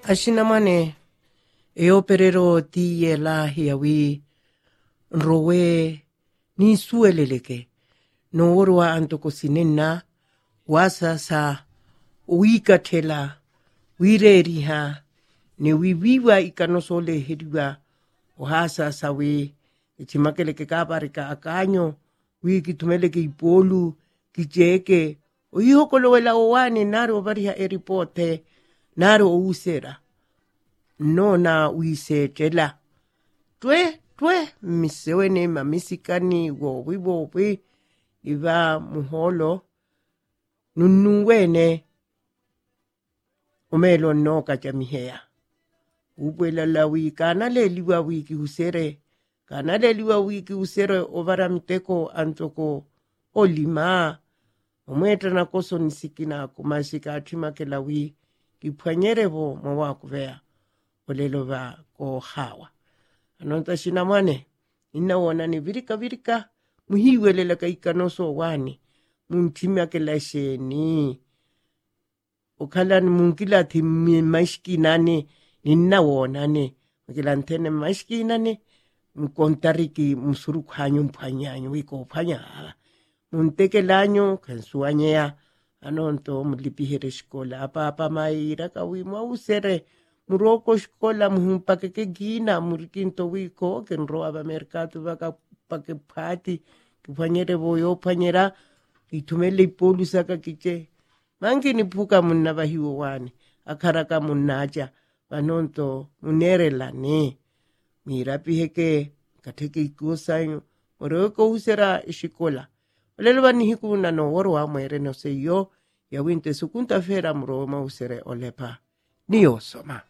Ashinamane, e operero ti e lahi awi, nrowe, ni sueleleke, no orwa antoko sinena, wasa sa, uika tela, wireriha, ne wiwiwa ikanosole hediwa, ohasa sawe, itimake ke kaparika akanyo, wiki tumeleke ipolu, kicheke, oihokolo wela owane naro variha eripote, naro ousera. No na uisetela. Twe, misewene mamisikani wowi, iva muholo, nunuwene, umelo no kachamihea. Ubwela la kanale liwa wiki usere, kanale liwa wiki usere ovara miteko antoko olima, umweta na koso nisikina kumashika atima kelawi, kipwanyerevo mwakuvea, olelo va ko hawa. Anonta shinamane, inawana ni virika, muhiwelela kaikanoso wani, muntimia kelasheni, okala ni munkila ti mashkinane, ninawana mkilantene mashkinane, mkontariki musurukhanyo mphanyanyo, wiko phanya, munteke lanyo, kansuanyea, anonto mulipihere shkola, apa maira kawimwa usere, muroko shkola muhumpake ke gina, murikinto wiko, kenro aba merkatu vaka pake pati, kipanyere boyo panyera, itumele ipolu saka kiche, mangi ni puka munaba hiwo wani, akaraka munaja, vanonto munerela ne, mirapi heke, kateke ikuosanyo, moroko usera ishikola, olelo bani hiku na no woro wa mwere no se yo, ya winte sukunta fera mro ma usere olepa, ni osoma.